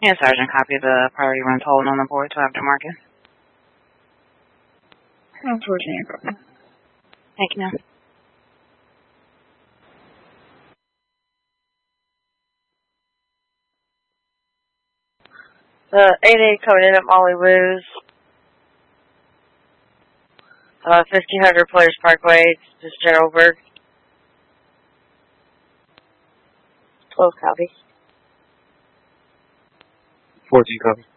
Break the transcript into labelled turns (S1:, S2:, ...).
S1: Yeah, Sergeant, copy the priority run told on the board to after market.
S2: Virginia.
S1: Thank you, ma'am.
S3: The 8-8 coming in at Molly Lou's. 1500 Players Parkway, just General Berg. 12 copy.
S4: 14 copy.